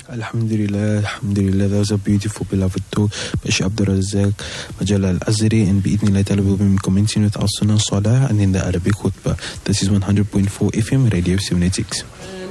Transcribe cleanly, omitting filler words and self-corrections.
Alhamdulillah, Alhamdulillah. That was a beautiful, beloved talk by Sheikh Abdul Razak Majal Al-Azri, and bi'idhnillah ta'ala we'll be commencing with Al-Sunnah Salah and then the Arabic Khutbah. This is 100.4 FM Radio 76.